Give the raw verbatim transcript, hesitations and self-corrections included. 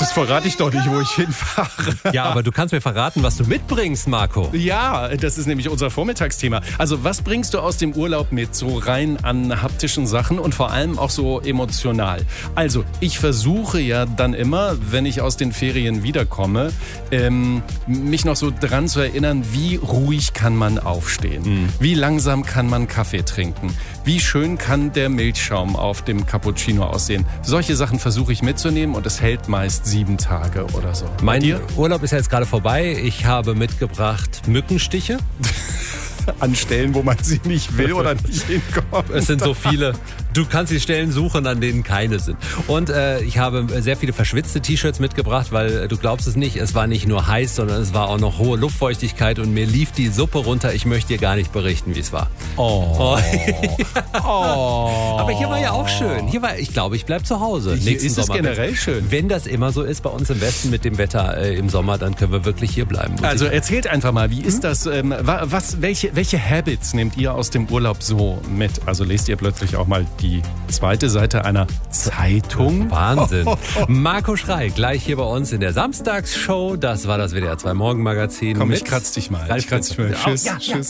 Das verrate ich doch nicht, wo ich hinfahre. Ja, aber du kannst mir verraten, was du mitbringst, Marco. Ja, das ist nämlich unser Vormittagsthema. Also was bringst du aus dem Urlaub mit, so rein an haptischen Sachen und vor allem auch so emotional? Also ich versuche ja dann immer, wenn ich aus den Ferien wiederkomme, ähm, mich noch so dran zu erinnern, wie ruhig kann man aufstehen? Mhm. Wie langsam kann man Kaffee trinken? Wie schön kann der Milchschaum auf dem Cappuccino aussehen? Solche Sachen versuche ich mitzunehmen und es hält meist sieben Tage oder so. Mein Urlaub ist ja jetzt gerade vorbei. Ich habe mitgebracht Mückenstiche. An Stellen, wo man sie nicht will oder nicht hinkommt. Es sind so viele. Du kannst die Stellen suchen, an denen keine sind. Und äh, ich habe sehr viele verschwitzte T-Shirts mitgebracht, weil äh, du glaubst es nicht, es war nicht nur heiß, sondern es war auch noch hohe Luftfeuchtigkeit und mir lief die Suppe runter. Ich möchte dir gar nicht berichten, wie es war. Oh. Oh. Aber hier war ja auch schön. Hier war, ich glaube, ich bleibe zu Hause. Hier ist es generell schön. Wenn das immer so ist bei uns im Westen mit dem Wetter äh, im Sommer, dann können wir wirklich hier bleiben. Also erzählt einfach mal, wie ist hm? das? Ähm, was, welche, welche Habits nehmt ihr aus dem Urlaub so mit? Also lest ihr plötzlich auch mal die zweite Seite einer Zeitung? Wahnsinn. Oh, oh, oh. Marco Schrei, gleich hier bei uns in der Samstagsshow. Das war das W D R zwei Morgenmagazin. Komm, ich kratz dich mal. Ich kratz dich mal. Tschüss. Ja, ja. Tschüss.